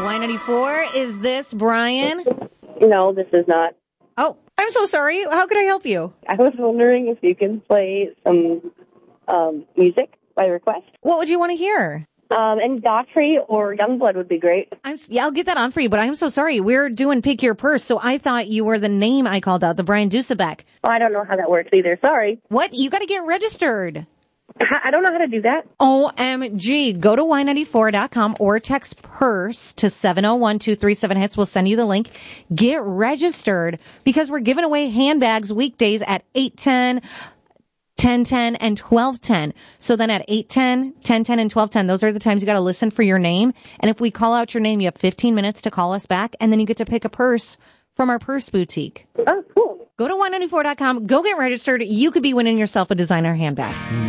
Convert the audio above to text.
Y94, is this Brian? No, this is not. Oh, I'm so sorry. How could I help you? I was wondering if you can play some music by request. What would you want to hear? And Daughtry or Youngblood would be great. I'll get that on for you, but I'm so sorry. We're doing Pick Your Purse, so I thought you were the name I called out, the Brian Dusabek. Oh, I don't know how that works either. Sorry. What? You got to get registered. I don't know how to do that. OMG. Go to y94.com or text PURSE to 701-237-HITS. We'll send you the link. Get registered because we're giving away handbags weekdays at 8:10, 10:10, and 12:10. So then at 8:10, 10:10, and 12:10, those are the times you got to listen for your name. And if we call out your name, you have 15 minutes to call us back, and then you get to pick a purse from our purse boutique. Oh, cool. Go to y94.com. Go get registered. You could be winning yourself a designer handbag.